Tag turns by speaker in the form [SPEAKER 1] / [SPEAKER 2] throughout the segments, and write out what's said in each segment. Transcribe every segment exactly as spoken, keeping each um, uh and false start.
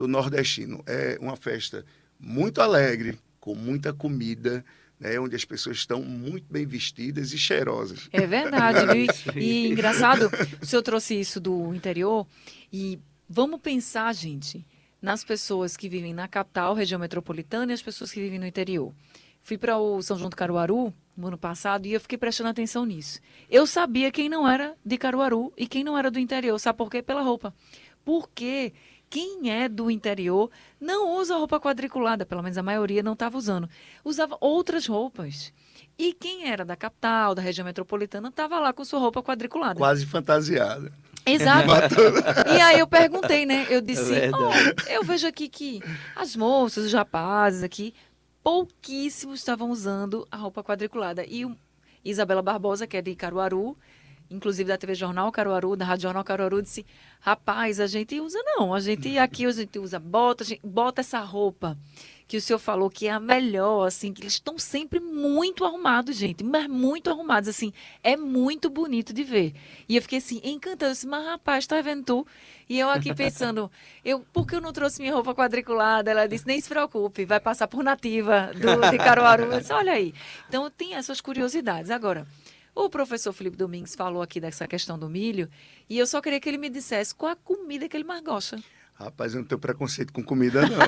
[SPEAKER 1] do nordestino. É uma festa muito alegre, com muita comida, né, onde as pessoas estão muito bem vestidas e cheirosas.
[SPEAKER 2] É verdade, viu? E, e engraçado, o senhor trouxe isso do interior e vamos pensar, gente, nas pessoas que vivem na capital, região metropolitana e as pessoas que vivem no interior. Fui para o São João do Caruaru no ano passado e eu fiquei prestando atenção nisso. Eu sabia quem não era de Caruaru e quem não era do interior. Sabe por quê? Pela roupa. Porque quem é do interior não usa roupa quadriculada, pelo menos a maioria não estava usando. Usava outras roupas. E quem era da capital, da região metropolitana, estava lá com sua roupa quadriculada.
[SPEAKER 1] Quase fantasiada.
[SPEAKER 2] Exato. E aí eu perguntei, né? Eu disse,
[SPEAKER 3] É
[SPEAKER 2] oh,
[SPEAKER 3] verdade.
[SPEAKER 2] eu vejo aqui que as moças, os rapazes aqui, pouquíssimos estavam usando a roupa quadriculada. E o Isabela Barbosa, que é de Caruaru, inclusive da T V Jornal Caruaru, da Rádio Jornal Caruaru, disse, rapaz, a gente usa não, a gente aqui a gente usa bota, a gente bota essa roupa que o senhor falou que é a melhor, assim, que eles estão sempre muito arrumados, gente, mas muito arrumados, assim, é muito bonito de ver. E eu fiquei assim, encantada, eu disse, mas rapaz, tá vendo tu? E eu aqui pensando, eu, por que eu não trouxe minha roupa quadriculada? Ela disse, nem se preocupe, vai passar por nativa do, de Caruaru. Eu disse, olha aí. Então tem essas curiosidades. Agora, o professor Felipe Domingues falou aqui dessa questão do milho, e eu só queria que ele me dissesse qual a comida que ele mais gosta.
[SPEAKER 1] Rapaz, eu não tenho preconceito com comida, não.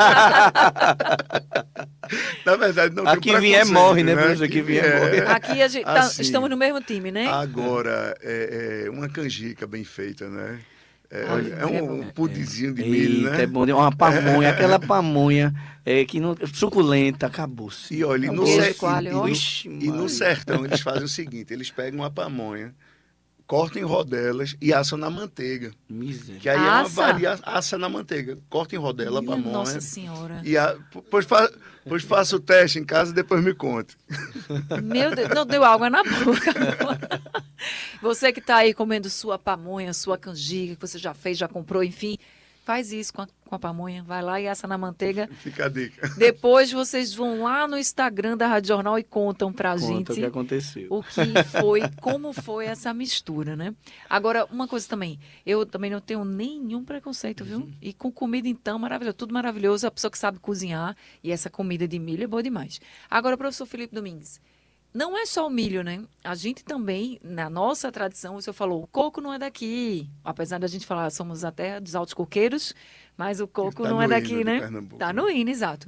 [SPEAKER 1] Na verdade, não
[SPEAKER 3] Aqui
[SPEAKER 1] tenho
[SPEAKER 3] vier
[SPEAKER 1] preconceito,
[SPEAKER 3] morre, né, professor? Aqui vier
[SPEAKER 1] vier.
[SPEAKER 3] morre.
[SPEAKER 2] Aqui a gente tá-
[SPEAKER 1] Assim,
[SPEAKER 2] estamos no mesmo time, né?
[SPEAKER 1] Agora, é, é uma canjica bem feita, né? É,
[SPEAKER 2] Ai,
[SPEAKER 1] é
[SPEAKER 2] é
[SPEAKER 1] um,
[SPEAKER 2] bom.
[SPEAKER 1] pudizinho de milho,
[SPEAKER 3] Eita,
[SPEAKER 1] né?
[SPEAKER 3] é bom. Uma pamonha, aquela pamonha é, que não, suculenta, acabou-se.
[SPEAKER 1] E olha, e
[SPEAKER 2] Um
[SPEAKER 1] no,
[SPEAKER 2] queijo
[SPEAKER 1] ser-
[SPEAKER 2] coalho,
[SPEAKER 1] e-
[SPEAKER 2] ó.
[SPEAKER 1] e no-
[SPEAKER 3] Ixi,
[SPEAKER 1] e no
[SPEAKER 3] Maria.
[SPEAKER 1] sertão eles fazem o seguinte, eles pegam uma pamonha, cortam em rodelas e assam na manteiga. Que
[SPEAKER 3] Miséria.
[SPEAKER 1] aí é uma
[SPEAKER 2] Assa?
[SPEAKER 1] variação, assa na manteiga. Corta em rodela a
[SPEAKER 2] Minha
[SPEAKER 1] pamonha.
[SPEAKER 2] Nossa Senhora.
[SPEAKER 1] E a, pois, fa, pois faça o teste em casa e depois me conte.
[SPEAKER 2] Meu Deus, não deu água na boca agora. Você que está aí comendo sua pamonha, sua canjica, que você já fez, já comprou, enfim, faz isso com a, com a pamonha. Vai lá e assa na manteiga.
[SPEAKER 1] Fica a dica.
[SPEAKER 2] Depois vocês vão lá no Instagram da Rádio Jornal e contam pra
[SPEAKER 3] Conta o
[SPEAKER 2] gente
[SPEAKER 3] que aconteceu.
[SPEAKER 2] o que foi, como foi essa mistura, né? Agora, uma coisa também, eu também não tenho nenhum preconceito, viu? E com comida, então, maravilhoso, tudo maravilhoso, a pessoa que sabe cozinhar, e essa comida de milho é boa demais. Agora, professor Felipe Domingues, não é só o milho, né? A gente também, na nossa tradição, o senhor falou, o coco não é daqui. Apesar da gente falar, somos a terra dos altos coqueiros, mas o coco
[SPEAKER 1] Tá
[SPEAKER 2] não
[SPEAKER 1] no
[SPEAKER 2] é
[SPEAKER 1] hino
[SPEAKER 2] daqui,
[SPEAKER 1] de
[SPEAKER 2] né?
[SPEAKER 1] Pernambuco,
[SPEAKER 2] Tá
[SPEAKER 1] né?
[SPEAKER 2] no hino, exato.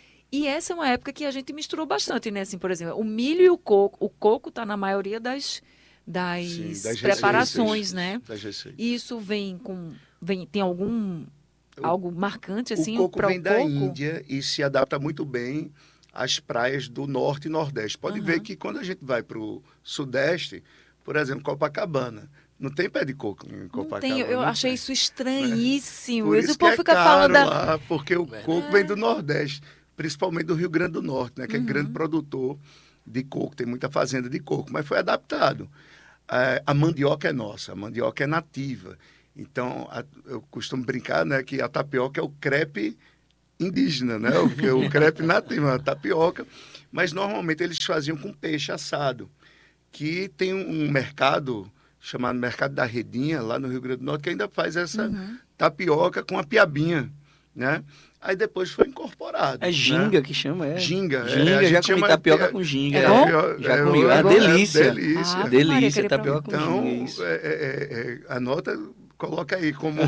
[SPEAKER 2] E essa é uma época que a gente misturou bastante, né? Assim, por exemplo, o milho e o coco. O coco tá na maioria das, das,
[SPEAKER 1] Sim, das
[SPEAKER 2] preparações,
[SPEAKER 1] receitas,
[SPEAKER 2] né?
[SPEAKER 1] das receitas.
[SPEAKER 2] E isso vem com... Vem, tem algum...
[SPEAKER 1] O-
[SPEAKER 2] algo marcante, assim,
[SPEAKER 1] o coco
[SPEAKER 2] para
[SPEAKER 1] vem
[SPEAKER 2] o
[SPEAKER 1] da
[SPEAKER 2] coco?
[SPEAKER 1] Índia e se adapta muito bem às praias do norte e nordeste. Pode ver
[SPEAKER 2] Aham.
[SPEAKER 1] que quando a gente vai para o sudeste, por exemplo, Copacabana, não tem pé de coco em
[SPEAKER 2] Não
[SPEAKER 1] Copacabana.
[SPEAKER 2] tem, eu
[SPEAKER 1] não
[SPEAKER 2] achei
[SPEAKER 1] tem.
[SPEAKER 2] isso estranhíssimo.
[SPEAKER 1] Por
[SPEAKER 2] E
[SPEAKER 1] isso
[SPEAKER 2] o
[SPEAKER 1] que
[SPEAKER 2] povo
[SPEAKER 1] é
[SPEAKER 2] fica
[SPEAKER 1] caro
[SPEAKER 2] falando da...
[SPEAKER 1] lá, porque o coco vem do Nordeste, principalmente do Rio Grande do Norte, né? Que é grande produtor de coco, tem muita fazenda de coco, mas foi adaptado. É, a mandioca é nossa, a mandioca é nativa. Então, a- eu costumo brincar, né, que a tapioca é o crepe indígena, né? O, que- o crepe nativo, a tapioca. Mas normalmente eles faziam com peixe assado, que tem um um mercado chamado Mercado da Redinha, lá no Rio Grande do Norte, que ainda faz essa tapioca com a piabinha, né? Aí depois foi incorporado.
[SPEAKER 3] É
[SPEAKER 1] né?
[SPEAKER 3] ginga que chama, é?
[SPEAKER 1] Ginga. é,
[SPEAKER 3] Ginga,
[SPEAKER 1] a
[SPEAKER 3] já
[SPEAKER 1] gente
[SPEAKER 3] comi
[SPEAKER 1] chama-
[SPEAKER 3] tapioca com ginga.
[SPEAKER 2] É bom?
[SPEAKER 1] tapio-
[SPEAKER 3] Já
[SPEAKER 1] é,
[SPEAKER 3] comi,
[SPEAKER 1] é,
[SPEAKER 3] é uma delícia.
[SPEAKER 1] É delícia.
[SPEAKER 2] Ah, Maria,
[SPEAKER 3] Delícia,
[SPEAKER 2] queria
[SPEAKER 3] tapioca
[SPEAKER 2] provar.
[SPEAKER 3] com
[SPEAKER 1] Então,
[SPEAKER 3] ginga, isso.
[SPEAKER 1] é, é, é, anota, coloca aí como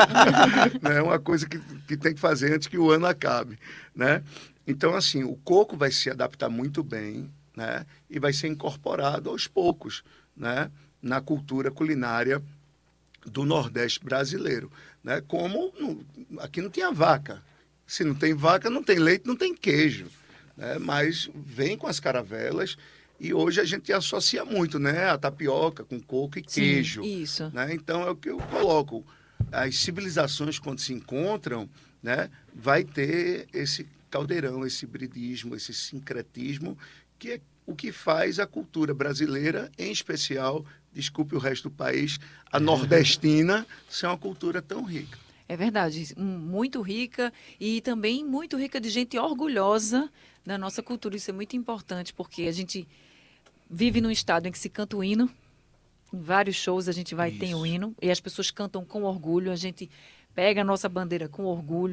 [SPEAKER 1] né, uma coisa que, que tem que fazer antes que o ano acabe, né? Então, assim, o coco vai se adaptar muito bem, né? E vai ser incorporado aos poucos, né? Na cultura culinária do Nordeste brasileiro, né? Como no- aqui não tinha vaca. Se não tem vaca, não tem leite, não tem queijo, né? Mas vem com as caravelas e hoje a gente associa muito, né? A tapioca com coco e
[SPEAKER 2] Sim,
[SPEAKER 1] queijo,
[SPEAKER 2] isso.
[SPEAKER 1] né? Então é o que eu coloco. As civilizações quando se encontram, né? Vai ter esse caldeirão, esse hibridismo, esse sincretismo que é o que faz a cultura brasileira, em especial, desculpe o resto do país, a nordestina, ser uma cultura tão rica.
[SPEAKER 2] É verdade, um, muito rica e também muito rica de gente orgulhosa da nossa cultura. Isso é muito importante, porque a gente vive num estado em que se canta o hino. Em vários shows a gente vai tem o
[SPEAKER 3] Isso.
[SPEAKER 2] hino e as pessoas cantam com orgulho. A gente pega a nossa bandeira com orgulho.